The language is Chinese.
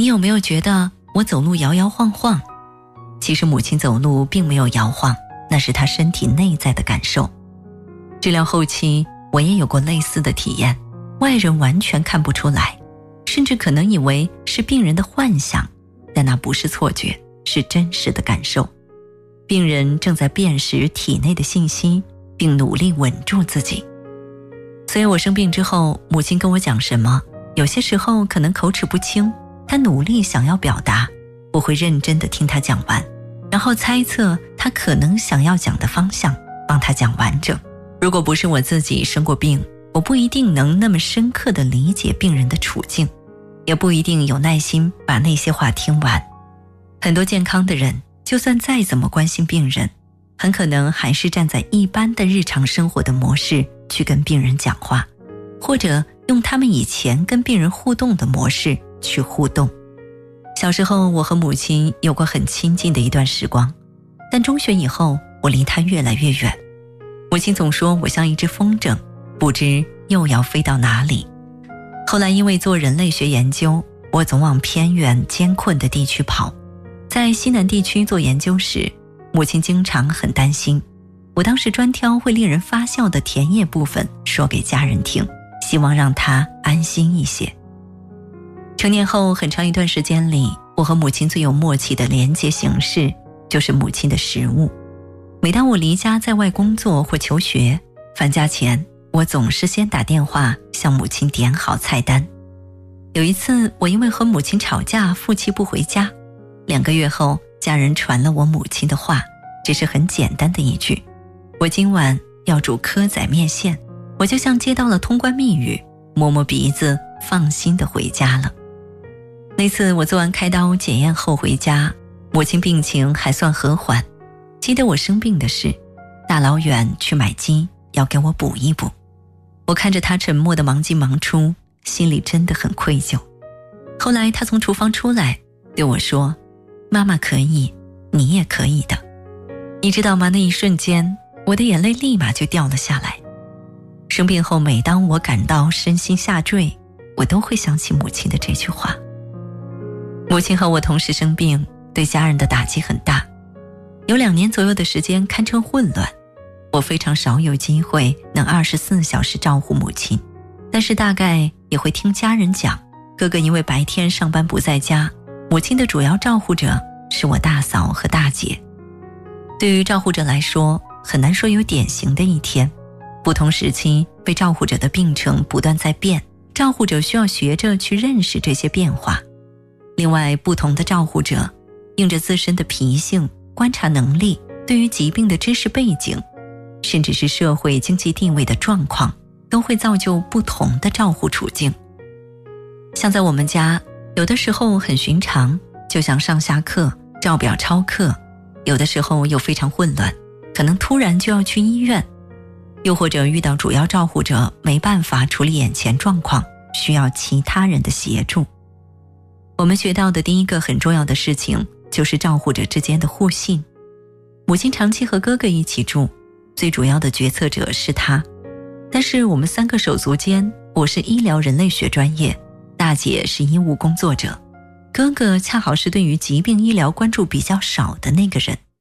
你有没有觉得我走路摇摇晃晃？其实母亲走路并没有摇晃，那是她身体内在的感受。治疗后期，我也有过类似的体验，外人完全看不出来，甚至可能以为是病人的幻想，但那不是错觉，是真实的感受。病人正在辨识体内的信息，并努力稳住自己。所以我生病之后，母亲跟我讲什么，有些时候可能口齿不清，她努力想要表达，我会认真地听她讲完，然后猜测她可能想要讲的方向，帮她讲完整。如果不是我自己生过病，我不一定能那么深刻地理解病人的处境，也不一定有耐心把那些话听完。很多健康的人，就算再怎么关心病人，很可能还是站在一般的日常生活的模式去跟病人讲话，或者用他们以前跟病人互动的模式去互动。小时候我和母亲有过很亲近的一段时光，但中学以后我离她越来越远。母亲总说我像一只风筝，不知又要飞到哪里。后来因为做人类学研究，我总往偏远艰困的地区跑。在西南地区做研究时，母亲经常很担心。我当时专挑会令人发笑的田野部分说给家人听，希望让她安心一些。成年后很长一段时间里，我和母亲最有默契的连接形式就是母亲的食物。每当我离家在外工作或求学，返家前我总是先打电话向母亲点好菜单。有一次我因为和母亲吵架负气不回家，2个月后家人传了我母亲的话，只是很简单的一句：我今晚要煮蚵仔面线。我就像接到了通关密语，摸摸鼻子放心地回家了。那次我做完开刀检验后回家，母亲病情还算和缓。记得我生病的事，大老远去买鸡要给我补一补。我看着她沉默地忙进忙出，心里真的很愧疚。后来她从厨房出来对我说：妈妈可以，你也可以的。你知道吗？那一瞬间我的眼泪立马就掉了下来。生病后每当我感到身心下坠，我都会想起母亲的这句话。母亲和我同时生病，对家人的打击很大，有2年左右的时间堪称混乱。我非常少有机会能24小时照顾母亲，但是大概也会听家人讲，哥哥因为白天上班不在家，母亲的主要照顾者是我大嫂和大姐。对于照顾者来说，很难说有典型的一天，不同时期被照顾者的病程不断在变，照顾者需要学着去认识这些变化。另外，不同的照顾者应着自身的脾性、观察能力、对于疾病的知识背景，甚至是社会经济地位的状况，都会造就不同的照护处境。像在我们家，有的时候很寻常，就像上下课、照表抄课，有的时候又非常混乱，可能突然就要去医院，又或者遇到主要照顾者没办法处理眼前状况，需要其他人的协助。我们学到的第一个很重要的事情，就是照顾者之间的互信。母亲长期和哥哥一起住，最主要的决策者是他，但是我们3个手足间，我是医疗人类学专业，大姐是医务工作者，哥哥恰好是对于疾病医疗关注比较少的那个人。